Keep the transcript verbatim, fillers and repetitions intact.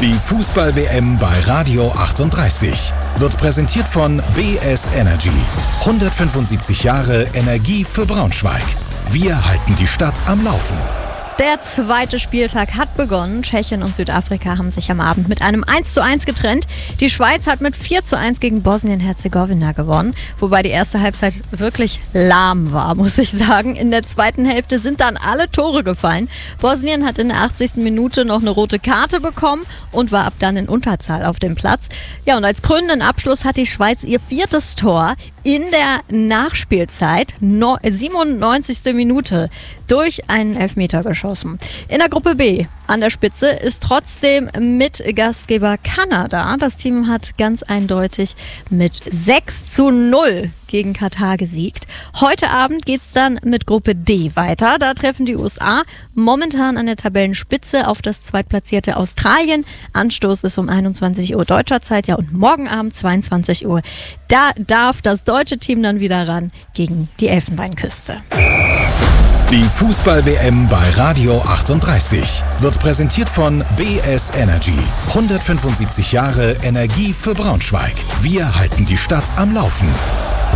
Die Fußball-W M bei Radio achtunddreißig wird präsentiert von B S Energy. hundertfünfundsiebzig Jahre Energie für Braunschweig. Wir halten die Stadt am Laufen. Der zweite Spieltag hat begonnen. Tschechien und Südafrika haben sich am Abend mit einem eins zu eins getrennt. Die Schweiz hat mit vier zu eins gegen Bosnien-Herzegowina gewonnen, wobei die erste Halbzeit wirklich lahm war, muss ich sagen. In der zweiten Hälfte sind dann alle Tore gefallen. Bosnien hat in der achtzigsten Minute noch eine rote Karte bekommen und war ab dann in Unterzahl auf dem Platz. Ja, und als krönenden Abschluss hat die Schweiz ihr viertes Tor in der Nachspielzeit, siebenundneunzigste Minute, durch einen Elfmeter geschossen. In der Gruppe B an der Spitze ist trotzdem mit Gastgeber Kanada. Das Team hat ganz eindeutig mit sechs zu null gegen Katar gesiegt. Heute Abend geht es dann mit Gruppe D weiter. Da treffen die U S A momentan an der Tabellenspitze auf das zweitplatzierte Australien. Anstoß ist um einundzwanzig Uhr deutscher Zeit, ja, und morgen Abend zweiundzwanzig Uhr. Da darf das deutsche Team dann wieder ran gegen die Elfenbeinküste. Die Fußball-W M bei Radio achtunddreißig wird präsentiert von B S Energy. hundertfünfundsiebzig Jahre Energie für Braunschweig. Wir halten die Stadt am Laufen.